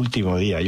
último día.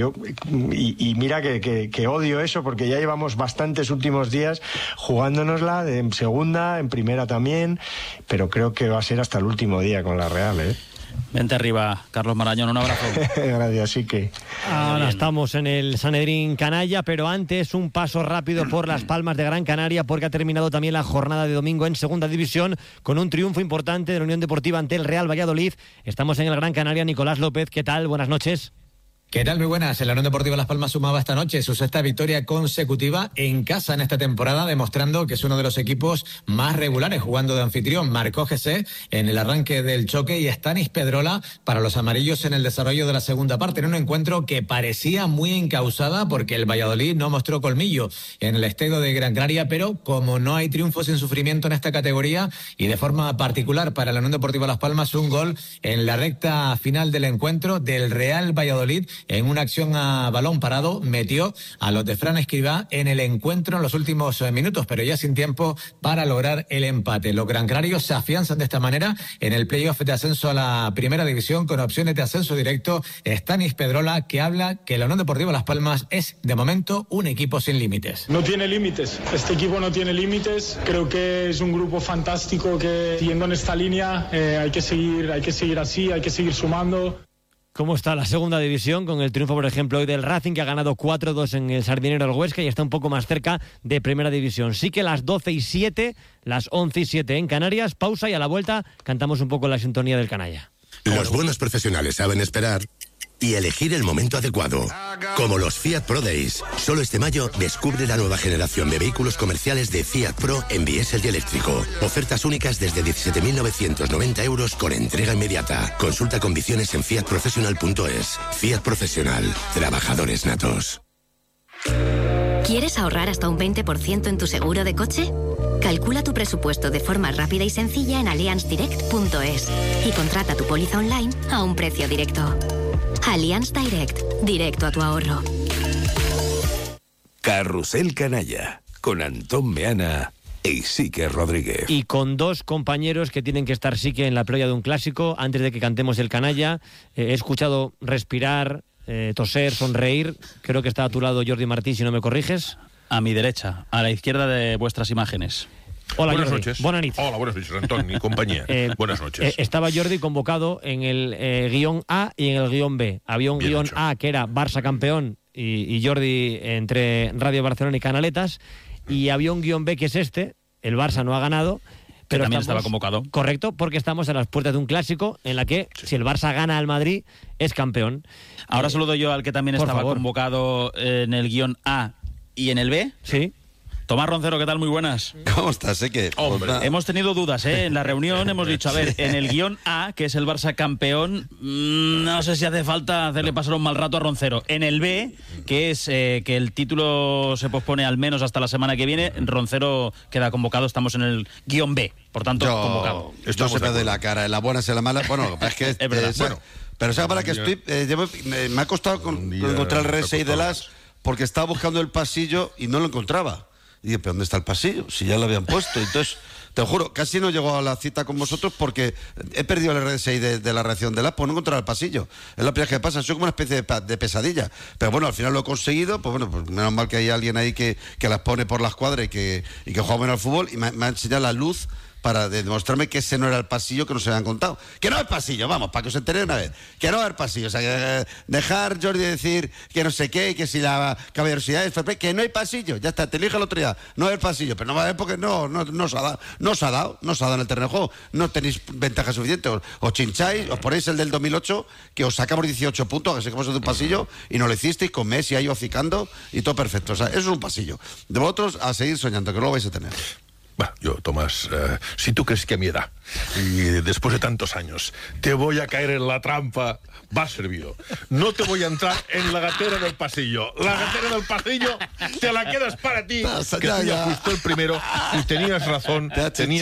Y mira que odio eso, porque ya llevamos bastantes últimos días jugándonosla en segunda, en primera también, pero creo que va a ser hasta el último día con la Real, ¿eh? Vente arriba, Carlos Marañón, un abrazo. Gracias, sí que. Ahora estamos en el Sanedrín Canalla, pero antes un paso rápido por Las Palmas de Gran Canaria, porque ha terminado también la jornada de domingo en Segunda División con un triunfo importante de la Unión Deportiva ante el Real Valladolid. Estamos en el Gran Canaria. Nicolás López, ¿qué tal? Buenas noches. ¿Qué tal? Muy buenas. La Unión Deportiva Las Palmas sumaba esta noche su sexta victoria consecutiva en casa en esta temporada, demostrando que es uno de los equipos más regulares jugando de anfitrión. Marcó José en el arranque del choque y Stanis Pedrola para los amarillos en el desarrollo de la segunda parte, en un encuentro que parecía muy encausada porque el Valladolid no mostró colmillo en el estadio de Gran Canaria, pero como no hay triunfos sin sufrimiento en esta categoría y de forma particular para la Unión Deportiva Las Palmas, un gol en la recta final del encuentro del Real Valladolid. En una acción a balón parado metió a los de Fran Escribá en el encuentro en los últimos minutos, pero ya sin tiempo para lograr el empate. Los grancanarios se afianzan de esta manera en el playoff de ascenso a la primera división con opciones de ascenso directo. Stanis Pedrola, que habla que la Unión Deportiva Las Palmas es de momento un equipo sin límites. No tiene límites, este equipo no tiene límites. Creo que es un grupo fantástico que siguiendo en esta línea hay que seguir así, hay que seguir sumando. ¿Cómo está la segunda división con el triunfo, por ejemplo, hoy del Racing, que ha ganado 4-2 en el Sardinero del Huesca y está un poco más cerca de primera división? Sí que las 12:07, las 11:07 en Canarias. Pausa y a la vuelta cantamos un poco la sintonía del canalla. Los buenos profesionales saben esperar y elegir el momento adecuado. Como los Fiat Pro Days. Solo este mayo descubre la nueva generación de vehículos comerciales de Fiat Pro en diésel y eléctrico. Ofertas únicas desde 17.990 euros con entrega inmediata. Consulta condiciones en fiatprofessional.es. Fiat Profesional. Trabajadores natos. ¿Quieres ahorrar hasta un 20% en tu seguro de coche? Calcula tu presupuesto de forma rápida y sencilla en allianzdirect.es y contrata tu póliza online a un precio directo. Allianz Direct, directo a tu ahorro. Carrusel Canalla, con Antón Meana e Isique Rodríguez. Y con dos compañeros que tienen que estar sí que en la playa de un clásico. Antes de que cantemos el canalla, he escuchado respirar, toser, sonreír. Creo que está a tu lado Jordi Martí, si no me corriges. A mi derecha, a la izquierda de vuestras imágenes. Hola, buenas Jordi. noches. Buenas noches. Hola, buenas noches, Antón y compañía. Buenas noches. Estaba Jordi convocado en el guión A y en el guión B. Había un guión A que era Barça campeón y Jordi entre Radio Barcelona y Canaletas, y había un guión B que es este, el Barça no ha ganado, pero también estaba convocado. Correcto, porque estamos a las puertas de un clásico en la que si el Barça gana al Madrid es campeón. Ahora saludo yo al que también estaba convocado en el guión A y en el B. Sí. Tomás Roncero, ¿qué tal? Muy buenas. ¿Cómo estás? Hemos tenido dudas, en la reunión hemos dicho, a ver, en el guión A, que es el Barça campeón, no sé si hace falta hacerle pasar un mal rato a Roncero. En el B, que es que el título se pospone al menos hasta la semana que viene, Roncero queda convocado, estamos en el guión B, por tanto, convocado. Esto se me de la cara, en la buena se la mala. Bueno, es que es verdad. Pero ¿sabes para qué estoy? Me ha costado encontrar el RSI de las, porque estaba buscando el pasillo y no lo encontraba. Y dije, ¿pero dónde está el pasillo? Si ya lo habían puesto. Entonces, te lo juro, casi no llego a la cita con vosotros porque he perdido el RSI de la reacción de la, pues no encontrar el pasillo. Es la primera vez que pasa, soy como una especie de pesadilla. Pero bueno, al final lo he conseguido, pues bueno, pues menos mal que hay alguien ahí que las pone por la escuadra y que juega bien al fútbol y me ha enseñado la luz para demostrarme que ese no era el pasillo que nos habían contado. Que no es el pasillo, vamos, para que os enteréis una vez. Que no es el pasillo. O sea, que dejar Jordi decir que no sé qué, que si la caballerosidad es fair play, que no hay pasillo. Ya está, te elige el otro día. No es el pasillo, pero no va a ver porque no os ha dado en el terreno de juego. No tenéis ventaja suficiente. Os chincháis, os ponéis el del 2008, que os sacamos 18 puntos, que sé que vosotros de un pasillo, y no lo hicisteis con Messi ahí hocicando y todo perfecto. O sea, eso es un pasillo. De vosotros a seguir soñando, que no lo vais a tener. Bueno, yo, Tomás, si tú crees que a mi edad, y después de tantos años, te voy a caer en la trampa, vas servido. No te voy a entrar en la gatera del pasillo. La gatera del pasillo te la quedas para ti, que tú ya fuiste el primero, y tenías razón,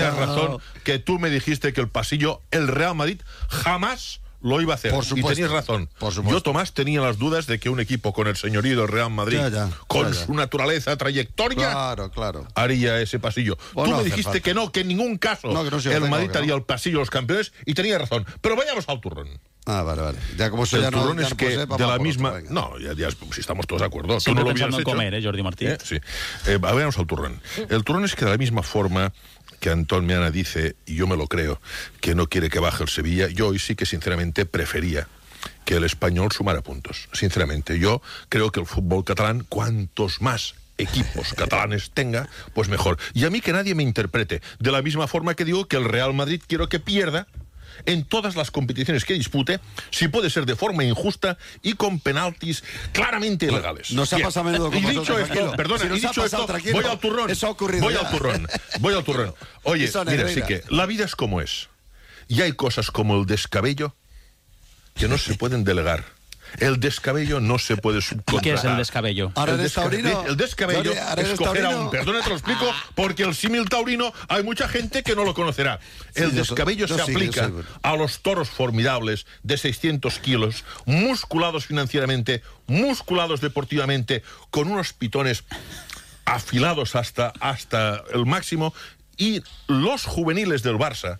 que tú me dijiste que el pasillo, el Real Madrid, jamás lo iba a hacer. Por supuesto. Y tenías razón. Yo, Tomás, tenía las dudas de que un equipo con el señorido Real Madrid, con su naturaleza, trayectoria, haría ese pasillo. Tú me dijiste que no, que en ningún caso el Madrid haría el pasillo de los campeones, y tenías razón. Pero vayamos al turrón. Ah, vale. Ya como eso el ya no... turrón ya es no que puede ser, de la vamos misma... por otro, No, ya si estamos todos de acuerdo. Siempre Tú no lo pensando hubieras en hecho. comer, Jordi Martí. Sí. Vayamos al turrón. El turrón es que de la misma forma que Antón Meana dice, y yo me lo creo, que no quiere que baje el Sevilla, yo hoy sí que sinceramente prefería que el Español sumara puntos. Sinceramente, yo creo que el fútbol catalán, cuantos más equipos catalanes tenga, pues mejor. Y a mí que nadie me interprete. De la misma forma que digo que el Real Madrid quiero que pierda en todas las competiciones que dispute, si puede ser de forma injusta y con penaltis claramente ilegales. Nos ha pasado a menudo con Y dicho esto, perdona, si y dicho esto, voy al turrón. Eso ha ocurrido. Voy al turrón. Oye, mira, sí que la vida es como es. Y hay cosas como el descabello que no se pueden delegar. El descabello no se puede subcontratar. ¿Qué es el descabello? El descabello es coger a un... Perdona, te lo explico, porque el símil taurino hay mucha gente que no lo conocerá. El descabello se aplica a los toros formidables de 600 kilos, musculados financieramente, musculados deportivamente, con unos pitones afilados hasta el máximo, y los juveniles del Barça,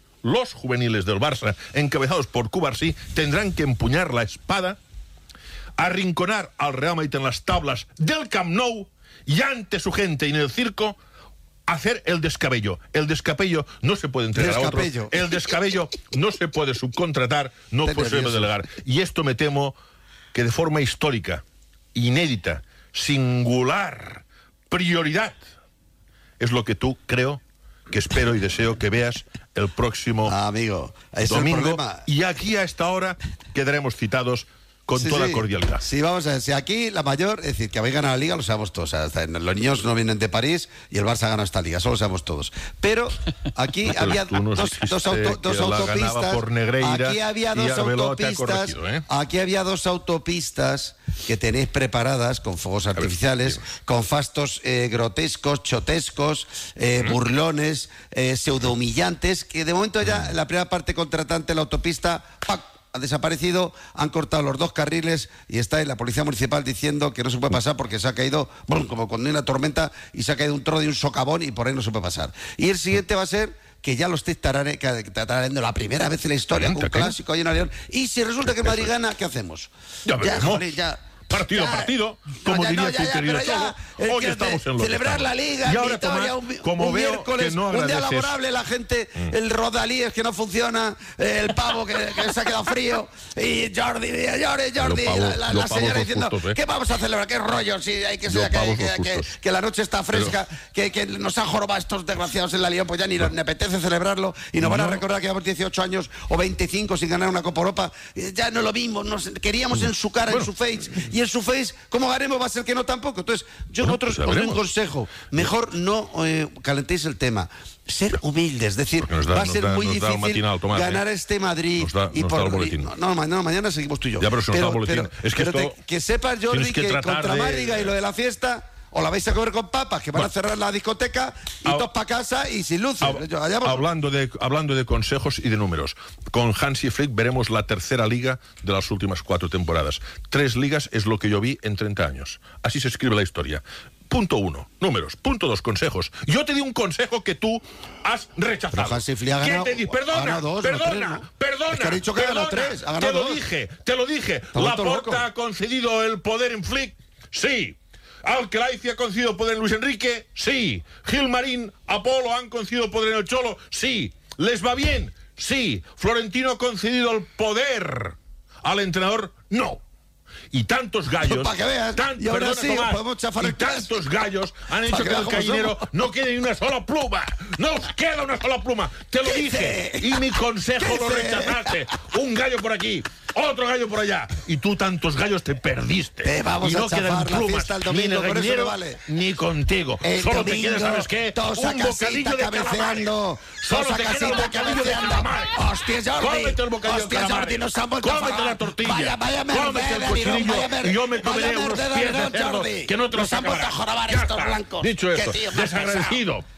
encabezados por Cubarsí, tendrán que empuñar la espada, arrinconar al Real Madrid en las tablas del Camp Nou y ante su gente y en el circo hacer el descabello. El descabello no se puede entregar a otros. El descabello no se puede subcontratar, no puede ser delegar. Y esto me temo que de forma histórica, inédita, singular, prioridad, es lo que tú creo que espero y deseo que veas el próximo domingo. Y aquí a esta hora quedaremos citados con toda cordialidad. Sí, vamos a ver, si aquí la mayor, es decir, que habéis ganado la Liga, lo sabemos todos. O sea, los niños no vienen de París y el Barça ha ganado esta Liga, eso lo sabemos todos. Pero aquí había dos autopistas. Por Negreira, aquí había dos autopistas. Aquí había dos autopistas que tenéis preparadas con fuegos artificiales, con fastos grotescos, chotescos, burlones, pseudo-humillantes, que de momento ya en la primera parte contratante la autopista... ¡pac! Ha desaparecido, han cortado los dos carriles y está en la policía municipal diciendo que no se puede pasar porque se ha caído, como cuando hay una tormenta y se ha caído un trozo de un socavón y por ahí no se puede pasar. Y el siguiente va a ser que ya lo estéis tarareando la primera vez en la historia, un clásico ahí en León. Y si resulta que Madrid gana, ¿qué hacemos? Partido, como diría tu querido Cholo, hoy estamos en lo celebrar la Liga, y ahora como veo miércoles, que no un día agradeces. laborable, la gente, el rodalíes que no funciona, el pavo que se ha quedado frío, y Jordi, la señora diciendo, justos, ¿qué vamos a celebrar? ¿Qué rollo? Si hay que que la noche está fresca, que nos han jorobado estos desgraciados en la Liga, pues ya ni me apetece celebrarlo, y nos van a recordar que llevamos 18 años o 25 sin ganar una Copa Europa. Ya no lo vimos, queríamos en su cara, en su face, y en su face, como ganemos va a ser que no tampoco. Entonces, os doy un consejo, mejor no calentéis el tema. Ser humildes, es decir, va a ser muy difícil ganar este Madrid. Mañana seguimos tú y yo. Ya, pero es que sepas, Jordi, que contra Máriga y lo de la fiesta, o la vais a comer con papas, que van a cerrar la discoteca y todos para casa y sin luces. Hablando de consejos y de números, con Hansi Flick veremos la tercera liga de las últimas 4 temporadas. 3 ligas es lo que yo vi en 30 años. Así se escribe la historia. Punto 1, números. Punto 2, consejos. Yo te di un consejo que tú has rechazado. Pero Hansi Flick ha ganado, Perdona. Es que ha dicho que ha ganado 3. Te lo dije. ¿Laporta ha concedido el poder en Flick? Sí. ¿Alquelaifi ha concedido poder en Luis Enrique? Sí. ¿Gilmarín, Apolo han concedido poder en el Cholo? Sí. ¿Les va bien? Sí. ¿Florentino ha concedido el poder al entrenador? No. Y tantos gallos, para que veas, y ahora sí, podemos chafar el tantos gallos han hecho que el gallinero no quede ni una sola pluma. No os queda una sola pluma. Te lo dije. Y mi consejo lo rechazaste. Un gallo por aquí, otro gallo por allá. Y tú tantos gallos te perdiste. Te vamos y no a chafar quedan la plumas fiesta el domingo, ni en el por eso gallinero, me vale. ni contigo. El Solo domingo, te queda, ¿sabes qué? Un bocadillo de cabeceando. Solo te queda un bocadillo de calamar. Hostia, Jordi. Cómete el bocadillo de calamar. Jordi, nos han vuelto a Cómete la tortilla. Cómete el cochinillo. Y yo me comeré unos pies de cerdo que no te los han vuelto a jorobar estos blancos. Dicho esto, desagradecido.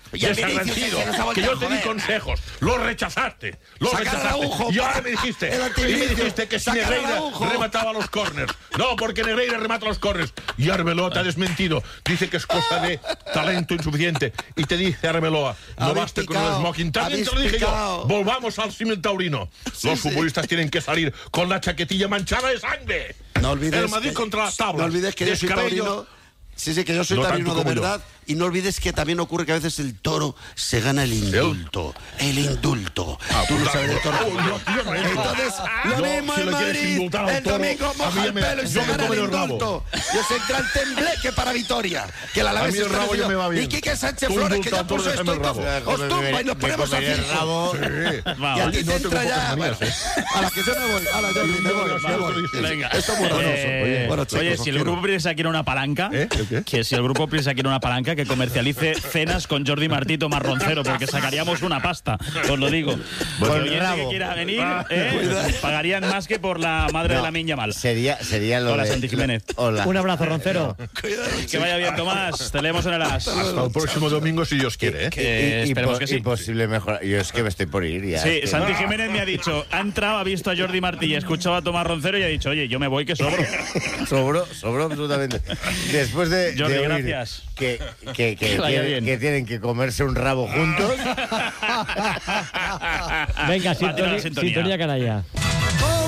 Y el Vinicius desagradecido, que nos ha vuelto que yo a te di joder. consejos, los rechazaste, Sacar a Araujo, y ahora me dijiste, el antivinicius, que si sacar a Negreira Araujo. remataba los corners. No, porque Negreira remata los corners. Y Arbeloa te ha desmentido. Dice que es cosa de talento insuficiente. Y te dice Arbeloa, no Habéis basta con picado, el smoking. También te lo habéis dije picado. yo. Volvamos al símil taurino. Los futbolistas tienen que salir con la chaquetilla manchada de sangre. No olvides el Madrid que- contra las tablas. No olvides que yo soy Descabello. taurino. Sí, que yo soy No taurino tanto de como yo. verdad. Y no olvides que también ocurre que a veces el toro se gana el indulto. El indulto. Tú no sabes del toro. Entonces, lo mismo si en le quieres Madrid. indultar a un El toro, domingo a mí moja ya el me- pelo y yo se me gana el comeré el rabo. indulto. Y os entra el tembleque para Vitoria. Que la Alavés A mí el está rabo ya me va decidido. bien. Y Quique Sánchez Tú Flores, que indulta ya al toro, puso déjame esto el y todo. rabo. Os tumba y nos ponemos a comeré el fiesta. rabo. Y a ti te no tengo entra ya. pocas Bueno, manías, a la que yo me voy. A la Jordi, me voy. Venga. Esto es muy raro. Bueno, chicos, Oye, os si el quiero. grupo Prisa quiere una palanca, ¿El qué? que si el grupo Prisa quiere una palanca, que comercialice cenas con Jordi Martí y Tomás Roncero, porque sacaríamos una pasta, os lo digo. Con El oyente rabo. que quiera venir, pagarían más que por la madre de la Minya Mal. Sería lo Hola, de... Santi Jiménez. Hola. Un abrazo, Roncero. Que vaya bien, Tomás. Te leemos en el as. Hasta el próximo domingo, si Dios quiere, ¿eh? Que esperemos que sí. Imposible mejorar. Yo es que me estoy por ir ya. Sí, es que- Santi Jiménez me ha dicho, ha entrado, ha visto a Jordi Martí y ha escuchado a Tomás Roncero y ha dicho, oye, yo me voy que sobro. Sobró absolutamente. Después de Jordi, oír gracias. Que vaya bien. tienen que comerse un rabo juntos. Venga, Va a tirar la sintonía canalla.